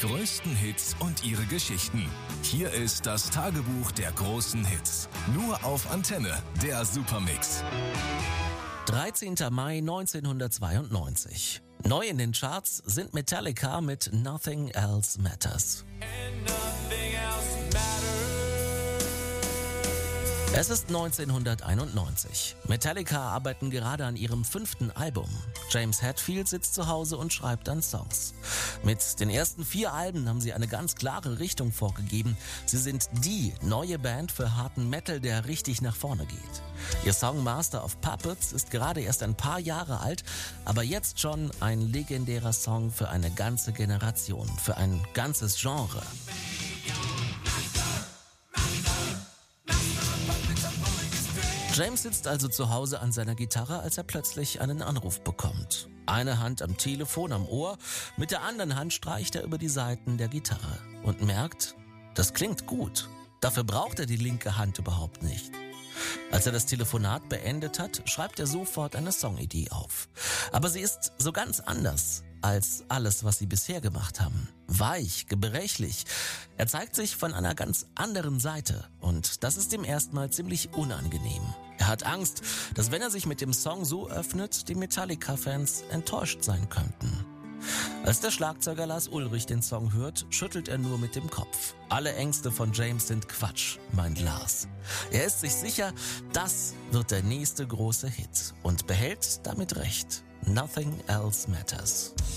größten Hits und ihre Geschichten. Hier ist das Tagebuch der großen Hits. Nur auf Antenne, der Supermix. 13. Mai 1992. Neu in den Charts sind Metallica mit Nothing Else Matters. Es ist 1991. Metallica arbeiten gerade an ihrem 5. Album. James Hetfield sitzt zu Hause und schreibt an Songs. Mit den ersten 4 Alben haben sie eine ganz klare Richtung vorgegeben. Sie sind die neue Band für harten Metal, der richtig nach vorne geht. Ihr Song Master of Puppets ist gerade erst ein paar Jahre alt, aber jetzt schon ein legendärer Song für eine ganze Generation, für ein ganzes Genre. James sitzt also zu Hause an seiner Gitarre, als er plötzlich einen Anruf bekommt. Eine Hand am Telefon am Ohr, mit der anderen Hand streicht er über die Saiten der Gitarre und merkt, das klingt gut. Dafür braucht er die linke Hand überhaupt nicht. Als er das Telefonat beendet hat, schreibt er sofort eine Songidee auf. Aber sie ist so ganz anders als alles, was sie bisher gemacht haben. Weich, gebrechlich. Er zeigt sich von einer ganz anderen Seite und das ist ihm erstmal ziemlich unangenehm. Er hat Angst, dass wenn er sich mit dem Song so öffnet, die Metallica-Fans enttäuscht sein könnten. Als der Schlagzeuger Lars Ulrich den Song hört, schüttelt er nur mit dem Kopf. Alle Ängste von James sind Quatsch, meint Lars. Er ist sich sicher, das wird der nächste große Hit und behält damit recht. Nothing Else Matters.